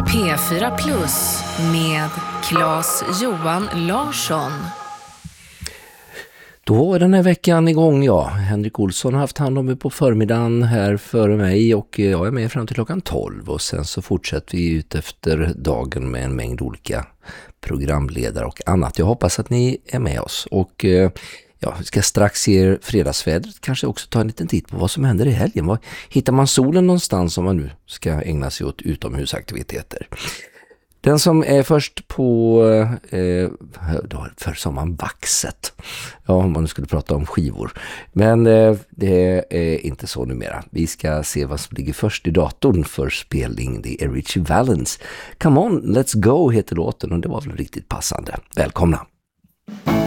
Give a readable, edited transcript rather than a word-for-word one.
P4 Plus med Claes-Johan Larsson. Då är den här veckan igång, ja. Henrik Olsson har haft hand om mig på förmiddagen här före mig och jag är med fram till klockan 12. Och sen så fortsätter vi ut efter dagen med en mängd olika programledare och annat. Jag hoppas att ni är med oss och ja, vi ska strax se er fredagsvädret. Kanske också ta en liten titt på vad som händer i helgen. Var hittar man solen någonstans om man nu ska ägna sig åt utomhusaktiviteter? Den som är först på för sommaren Vaxet. Ja, om man nu skulle prata om skivor. Men det är inte så numera. Vi ska se vad som ligger först i datorn för spelning. Det är Richie Valens. Come on, let's go heter låten och det var väl riktigt passande. Välkomna!